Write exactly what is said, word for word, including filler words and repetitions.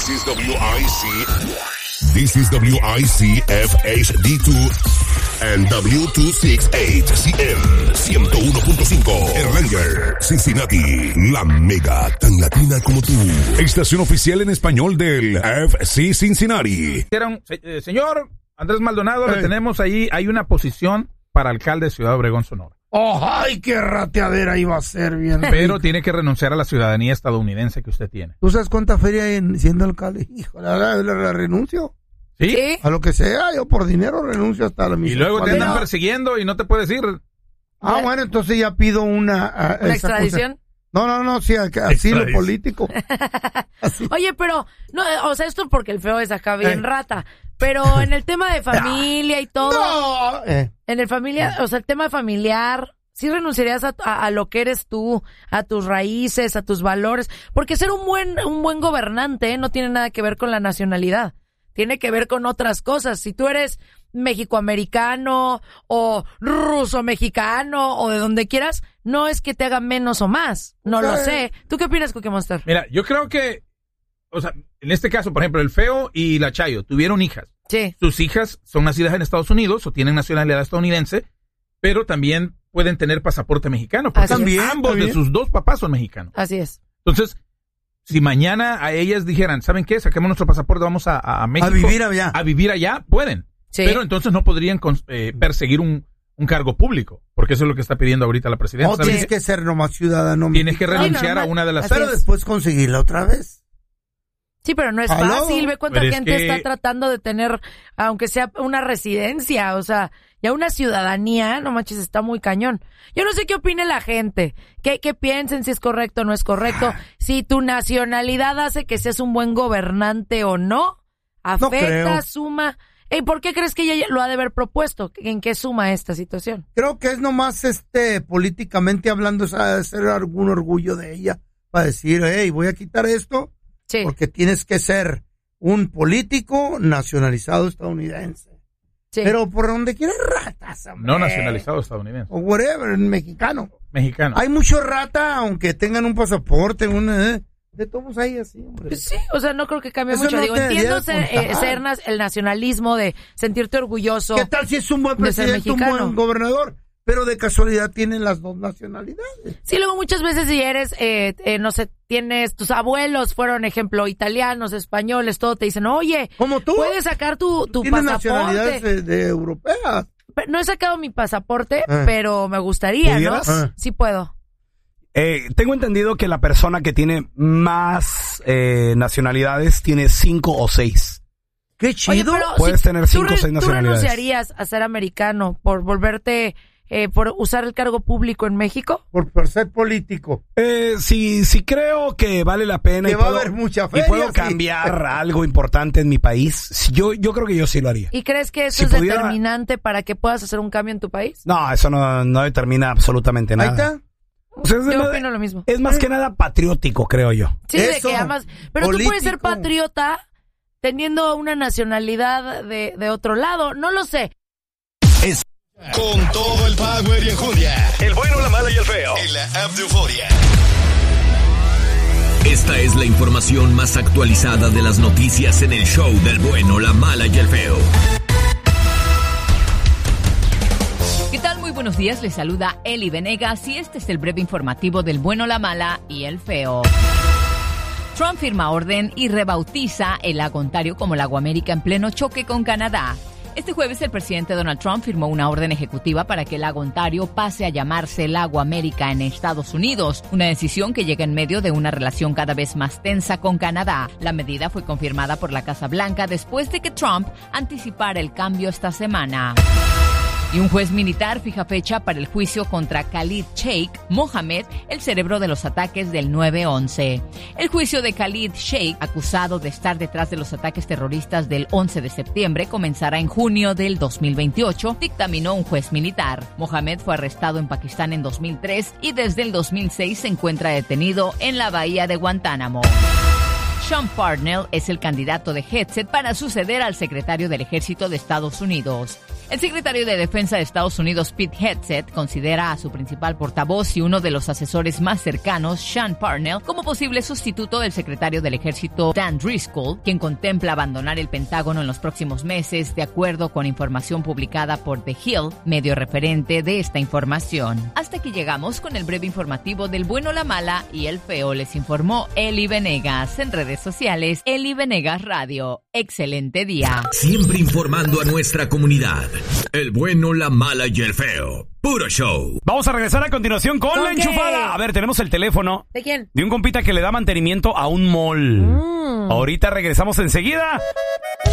This is W I C. This is W I C F H D two and W doscientos sesenta y ocho C M ciento uno punto cinco Erlanger, Cincinnati, la mega tan latina como tú. Estación oficial en español del F C Cincinnati. Eh, señor Andrés Maldonado, hey. Le tenemos ahí, hay una posición para alcalde de Ciudad Obregón, Sonora. Oh, ¡ay, qué rateadera iba a ser! Bien. Pero tiene que renunciar a la ciudadanía estadounidense que usted tiene. ¿Tú sabes cuánta feria hay en, siendo alcalde? Híjole, la, la, la renuncio. ¿Sí? ¿Sí? A lo que sea, yo por dinero renuncio hasta la misma. Y luego te andan persiguiendo y no te puedes ir. Ah, ¿Ya? Bueno, entonces ya pido una... A, ¿Una extradición? Cosa. No, no, no, sí, asilo político. Así. Oye, pero, no, o sea, esto porque el feo es acá bien eh. rata. Pero en el tema de familia y todo, no. eh. en el familia, o sea, el tema familiar, ¿sí renunciarías a, a, a lo que eres tú, a tus raíces, a tus valores? Porque ser un buen, un buen gobernante no tiene nada que ver con la nacionalidad. Tiene que ver con otras cosas. Si tú eres mexicoamericano o ruso-mexicano o de donde quieras, no es que te haga menos o más. No okay. lo sé. ¿Tú qué opinas, Cookie Monster? Mira, yo creo que, o sea, en este caso, por ejemplo, el Feo y la Chayo tuvieron hijas. Sí. Sus hijas son nacidas en Estados Unidos o tienen nacionalidad estadounidense, pero también pueden tener pasaporte mexicano, porque también, ambos también. de sus dos papás son mexicanos. Así es. Entonces, si mañana a ellas dijeran, ¿saben qué? Saquemos nuestro pasaporte, vamos a, a México. A vivir allá. A vivir allá, pueden. Sí. Pero entonces no podrían eh, perseguir un, un cargo público, porque eso es lo que está pidiendo ahorita la presidenta. No, tienes que ser nomás ciudadano. Tienes que renunciar no, a una de las... Pero después conseguirla otra vez. Sí, pero no es ¿Aló? fácil. Ve cuánta Pero gente es que... está tratando de tener, aunque sea una residencia, o sea, ya una ciudadanía, no manches, está muy cañón. Yo no sé qué opine la gente, qué, qué piensen si es correcto o no es correcto, si tu nacionalidad hace que seas un buen gobernante o no, afecta, no suma. ¿Y por qué crees que ella lo ha de haber propuesto? ¿En qué suma esta situación? Creo que es nomás, este, políticamente hablando, es hacer algún orgullo de ella, para decir, hey, voy a quitar esto. Sí. Porque tienes que ser un político nacionalizado estadounidense. Sí. Pero por donde quieras ratas, hombre. No nacionalizado estadounidense. O whatever, mexicano. Mexicano. Hay mucho rata, aunque tengan un pasaporte, un... Eh, de todos ahí así, hombre. Pues sí, o sea, no creo que cambie Eso mucho. no Digo, entiendo ser, eh, ser nas- el nacionalismo de sentirte orgulloso. ¿Qué tal si es un buen presidente, un buen gobernador? Pero de casualidad tienen las dos nacionalidades. Sí, luego muchas veces si eres, eh, eh, no sé, tienes, tus abuelos fueron, ejemplo, italianos, españoles, todo, te dicen, oye, ¿cómo tú? Puedes sacar tu, tu tienes pasaporte. nacionalidades de, de europeas. Pero no he sacado mi pasaporte, Ah. pero me gustaría, ¿Pudieras? ¿no? Ah. Sí puedo. Eh, tengo entendido que la persona que tiene más eh, nacionalidades tiene cinco o seis. ¡Qué chido! Oye, pero Puedes si tener cinco tú, o seis ¿tú nacionalidades. renunciarías a ser americano por volverte, eh, por usar el cargo público en México? Por, por ser político. Eh, sí, sí creo que vale la pena. Que y va a puedo, haber mucha y feria, puedo sí. cambiar algo importante en mi país. Sí, Yo, yo creo que yo sí lo haría. ¿Y crees que eso Si es pudiera- determinante para que puedas hacer un cambio en tu país? No, eso no, no determina absolutamente Ahí nada. está. O sea, es, Yo más- opino lo mismo. es más que nada patriótico, creo yo. Sí, de Eso, que amas. Pero tú puedes ser político. patriota teniendo una nacionalidad de, de otro lado. No lo sé. Es con todo el power y enjundia. El bueno, la mala y el feo. En la app de Euforia. Esta es la información más actualizada de las noticias en el show del bueno, la mala y el feo. ¿Qué tal? Muy buenos días, les saluda Eli Venegas y este es el breve informativo del bueno, la mala y el feo. Trump firma orden y rebautiza el lago Ontario como Lago América en pleno choque con Canadá. Este jueves el presidente Donald Trump firmó una orden ejecutiva para que el lago Ontario pase a llamarse Lago América en Estados Unidos, una decisión que llega en medio de una relación cada vez más tensa con Canadá. La medida fue confirmada por la Casa Blanca después de que Trump anticipara el cambio esta semana. Y un juez militar fija fecha para el juicio contra Khalid Sheikh Mohammed, el cerebro de los ataques del nueve once. El juicio de Khalid Sheikh, acusado de estar detrás de los ataques terroristas del once de septiembre, comenzará en junio del dos mil veintiocho, dictaminó un juez militar. Mohammed fue arrestado en Pakistán en dos mil tres y desde el dos mil seis se encuentra detenido en la bahía de Guantánamo. Sean Parnell es el candidato de Headset para suceder al secretario del Ejército de Estados Unidos. El secretario de Defensa de Estados Unidos, Pete Hegseth, considera a su principal portavoz y uno de los asesores más cercanos, Sean Parnell, como posible sustituto del secretario del Ejército, Dan Driscoll, quien contempla abandonar el Pentágono en los próximos meses, de acuerdo con información publicada por The Hill, medio referente de esta información. Hasta aquí llegamos con el breve informativo del bueno, la mala y el feo. Les informó Eli Venegas. En redes sociales, Eli Venegas Radio. Excelente día. Siempre informando a nuestra comunidad. El bueno, la mala y el feo. Puro show. Vamos a regresar a continuación con ¿Con la qué? enchufada. A ver, tenemos el teléfono ¿De quién? de un compita que le da mantenimiento a un mall. Mm. Ahorita regresamos enseguida.